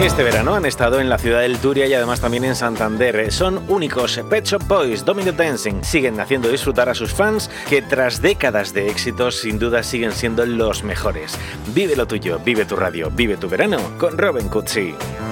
Este verano han estado en la ciudad del Turia y además también en Santander. Son únicos. Pet Shop Boys, Domino Dancing, siguen haciendo disfrutar a sus fans que tras décadas de éxitos sin duda siguen siendo los mejores. Vive lo tuyo, vive tu radio, vive tu verano con Robin Cutsi.